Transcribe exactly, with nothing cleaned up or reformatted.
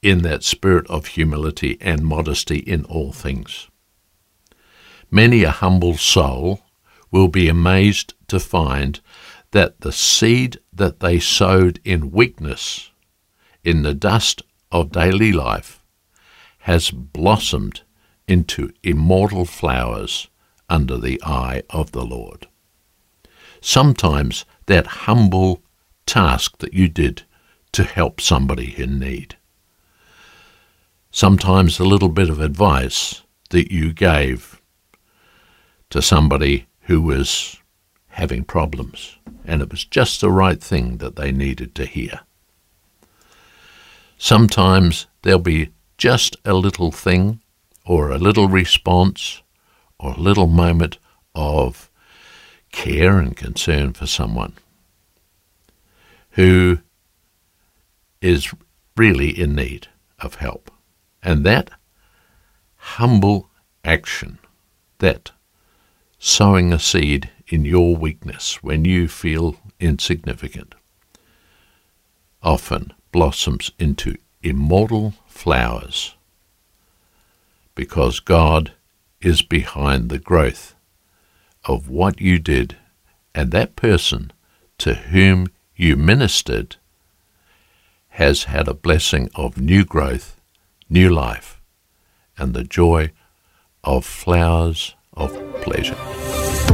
in that spirit of humility and modesty in all things. Many a humble soul will be amazed to find that the seed that they sowed in weakness, in the dust of daily life, has blossomed into immortal flowers under the eye of the Lord. Sometimes that humble task that you did to help somebody in need, sometimes a little bit of advice that you gave to somebody who was having problems, and it was just the right thing that they needed to hear. Sometimes there'll be just a little thing or a little response or a little moment of care and concern for someone who is really in need of help. And that humble action, that sowing a seed in your weakness when you feel insignificant, often blossoms into immortal flowers, because God is behind the growth of what you did, and that person to whom you ministered has had a blessing of new growth, new life, and the joy of flowers of pleasure.